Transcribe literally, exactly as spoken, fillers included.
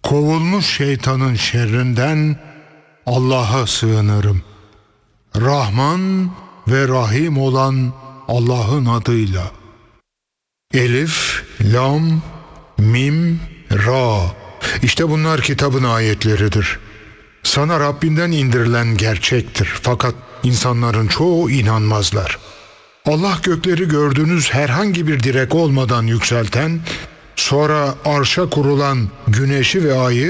Kovulmuş şeytanın şerrinden Allah'a sığınırım. Rahman ve Rahim olan Allah'ın adıyla. Elif, Lam, Mim, Ra. İşte bunlar kitabın ayetleridir. Sana Rabbinden indirilen gerçektir. Fakat insanların çoğu inanmazlar. Allah gökleri gördüğünüz herhangi bir direk olmadan yükselten, sonra arşa kurulan güneşi ve ayı